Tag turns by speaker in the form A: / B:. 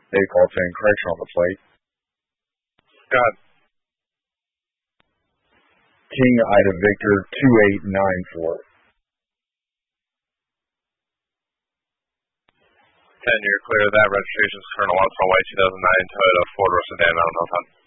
A: They called saying correction on the plate.
B: God.
A: King Ida Victor 2894.
B: 10, you're clear of that. Registration's Colonel Watson White 2009 Toyota 4-door sedan, Mountain Hilltop.